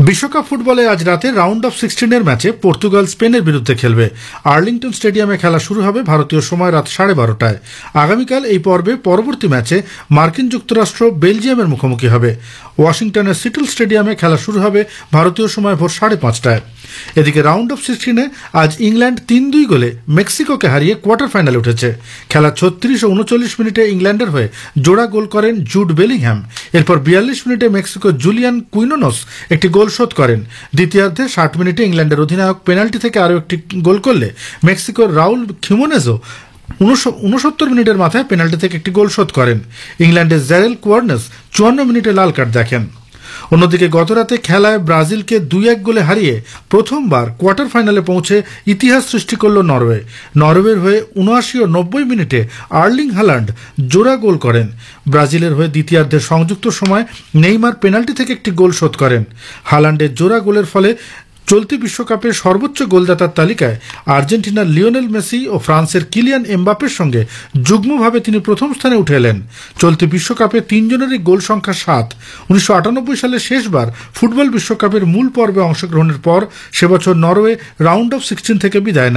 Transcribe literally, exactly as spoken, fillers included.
বিশ্বকাপ ফুটবলে আজ রাতে রাউন্ড অফ সিক্সটিনের ম্যাচে পর্তুগাল স্পেনের বিরুদ্ধে খেলবে। আর্লিংটন স্টেডিয়ামে খেলা শুরু হবে ভারতীয় সময় রাত সাড়ে বারোটায়। আগামীকাল এই পর্বে পরবর্তী ম্যাচে মার্কিন যুক্তরাষ্ট্র বেলজিয়ামের মুখোমুখি হবে। ওয়াশিংটনের সিটল স্টেডিয়ামে খেলা শুরু হবে ভারতীয় সময় ভোর সাড়ে পাঁচটায়। এদিকে রাউন্ড অফ সিক্সটিনে আজ ইংল্যান্ড তিন দুই গোলে মেক্সিকোকে হারিয়ে কোয়ার্টার ফাইনালে উঠেছে। খেলা ছত্রিশ ও উনচল্লিশ মিনিটে ইংল্যান্ডের হয়ে জোড়া গোল করেন জুড বেলিংহ্যাম। এরপর বিয়াল্লিশ মিনিটে মেক্সিকো জুলিয়ান কুইনোনস একটি গোল শোধ করেন। দ্বিতীয়ার্ধে ষাট মিনিটে ইংল্যান্ডের অধিনায়ক পেনাল্টি থেকে আরও একটি গোল করলে মেক্সিকোর রাউল খিমোনেজও উনসত্তর মিনিটের মাথায় পেনাল্টি থেকে একটি গোল শোধ করেন। ইংল্যান্ডের জ্যারেল কোয়ার্নেস চুয়ান্ন মিনিটে লাল কার্ড দেখেন। অন্যদিকে গতরাতে খেলায় ব্রাজিলকে দুই এক গোলে হারিয়ে প্রথমবার কোয়ার্টার ফাইনালে পৌঁছে ইতিহাস সৃষ্টি করল নরওয়ে। নরওয়ের হয়ে উনআশি ও নব্বই মিনিটে আর্লিং হালান্ড জোড়া গোল করেন। ব্রাজিলের হয়ে দ্বিতীয়ার্ধের সংযুক্ত সময় নেইমার পেনাল্টি থেকে একটি গোল শোধ করেন। হালান্ডের জোড়া গোলের ফলে চলতি বিশ্বকাপের সর্বোচ্চ গোলদাতার তালিকায় আর্জেন্টিনার লিওনেল মেসি ও ফ্রান্সের কিলিয়ান এমবাপ্পের সঙ্গে যুগ্মভাবে তিনি প্রথম স্থানে উঠে এলেন। চলতি বিশ্বকাপে তিনজনেরই গোল সংখ্যা সাত। উনিশশো আটানব্বই সালে শেষবার ফুটবল বিশ্বকাপের মূল পর্বে অংশগ্রহণের পর সে বছর নরওয়ে রাউন্ড অফ সিক্সটিন থেকে বিদায় নেয়।